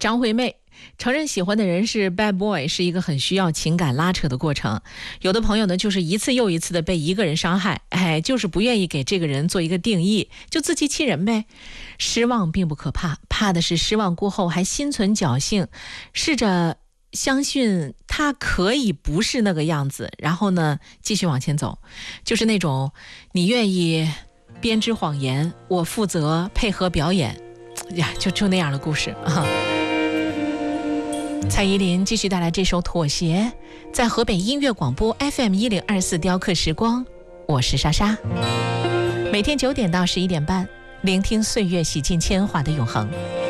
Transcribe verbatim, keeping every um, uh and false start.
张惠妹承认喜欢的人是 bad boy 是一个很需要情感拉扯的过程。有的朋友呢，就是一次又一次的被一个人伤害，哎，就是不愿意给这个人做一个定义，就自欺欺人呗。失望并不可怕，怕的是失望过后还心存侥幸，试着相信他可以不是那个样子，然后呢继续往前走。就是那种你愿意编织谎言，我负责配合表演呀，就就那样的故事啊。蔡依林继续带来这首《妥协》，在河北音乐广播 F M 一零二四雕刻时光，我是莎莎。每天九点到十一点半，聆听岁月洗尽铅华的永恒。